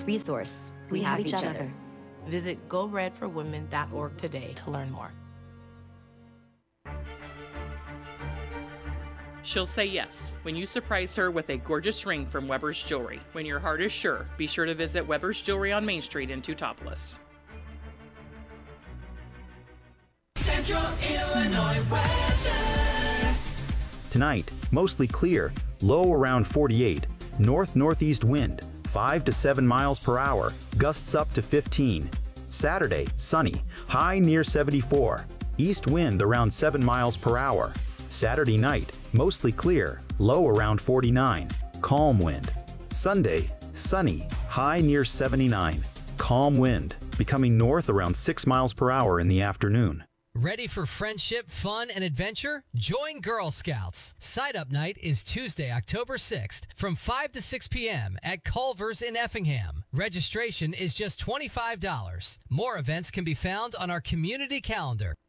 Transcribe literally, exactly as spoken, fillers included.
resource. We, we have, have each other. other. Visit go red for women dot org today to learn more. She'll say yes when you surprise her with a gorgeous ring from Weber's Jewelry. When your heart is sure, be sure to visit Weber's Jewelry on Main Street in Teutopolis. Central Illinois weather. Tonight, mostly clear, low around forty-eight, north-northeast wind, five to seven miles per hour, gusts up to fifteen. Saturday, sunny, high near seventy-four, east wind around seven miles per hour. Saturday night, mostly clear, low around forty-nine, calm wind. Sunday, sunny, high near seventy-nine, calm wind, becoming north around six miles per hour in the afternoon. Ready for friendship, fun, and adventure? Join Girl Scouts. Side-up night is Tuesday, October sixth from five to six p.m. at Culver's in Effingham. Registration is just twenty-five dollars. More events can be found on our community calendar.